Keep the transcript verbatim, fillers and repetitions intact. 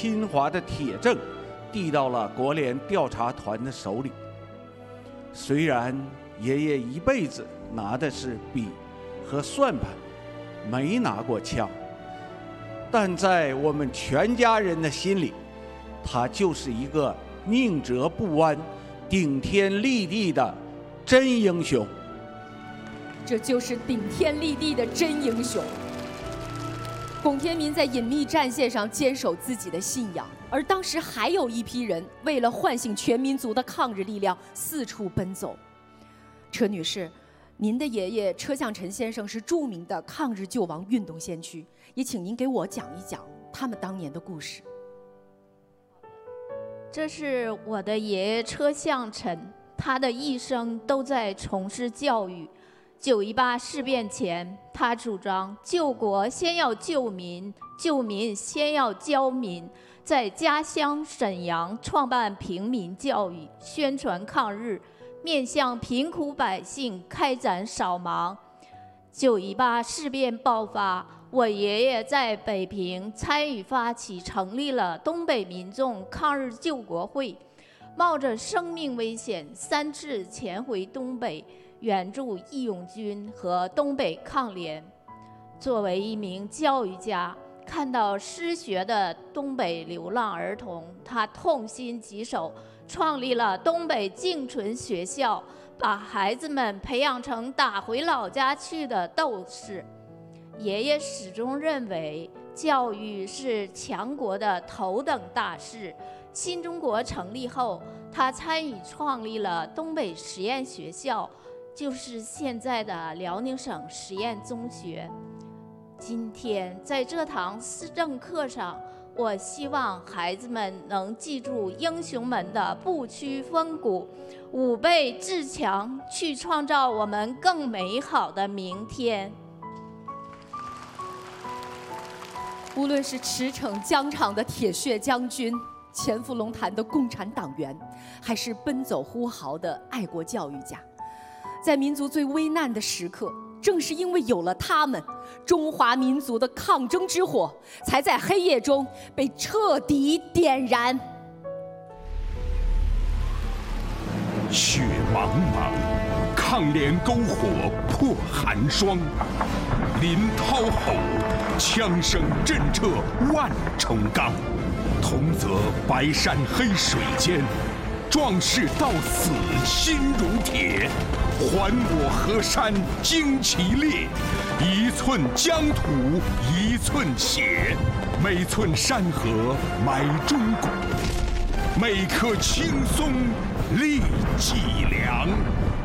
侵华的铁证递到了国联调查团的手里。虽然爷爷一辈子拿的是笔和算盘，没拿过枪，但在我们全家人的心里，他就是一个宁折不弯、顶天立地的真英雄。 这就是顶天立地的真英雄。龚天民在隐秘战线上坚守自己的信仰，而当时还有一批人为了唤醒全民族的抗日力量四处奔走。车女士，您的爷爷车向陈先生是著名的抗日救亡运动先驱，也请您给我讲一讲他们当年的故事。 这是我的爷爷车向陈，他的一生都在从事教育。九一八事变前，他主张救国先要救民，救民先要教民，在家乡沈阳创办平民教育，宣传抗日，面向贫苦百姓开展扫盲。九一八事变爆发，我爷爷在北平参与发起，成立了东北民众抗日救国会，冒着生命危险三次潜回东北，援助义勇军和东北抗联。作为一名教育家，看到失学的东北流浪儿童，他痛心疾首，创立了东北静存学校，把孩子们培养成打回老家去的斗士。爷爷始终认为教育是强国的头等大事。新中国成立后，他参与创立了东北实验学校，就是现在的辽宁省实验中学。今天在这堂思政课上，我希望孩子们能记住英雄们的不屈风骨，吾辈自强，去创造我们更美好的明天。 无论是驰骋疆场的铁血将军，潜伏龙潭的共产党员，还是奔走呼号的爱国教育家，在民族最危难的时刻，正是因为有了他们，中华民族的抗争之火才在黑夜中被彻底点燃。 雪茫茫，抗联篝火破寒霜，林涛吼，枪声震彻万重冈。同则白山黑水间，壮士到死心如铁。还我河山旌旗烈，一寸疆土一寸血，每寸山河埋忠骨，每颗青松立脊梁。